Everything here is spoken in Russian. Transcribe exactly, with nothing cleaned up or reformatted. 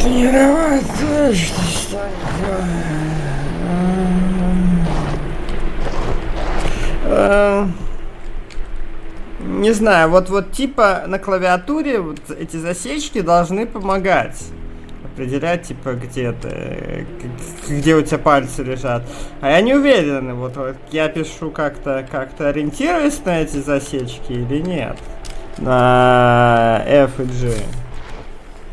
тренироваться, что такое? Не знаю, вот, вот типа на клавиатуре вот эти засечки должны помогать определять, типа, где ты, где у тебя пальцы лежат. А я не уверен, вот, вот я пишу как-то, как-то ориентируясь на эти засечки или нет. На F и G.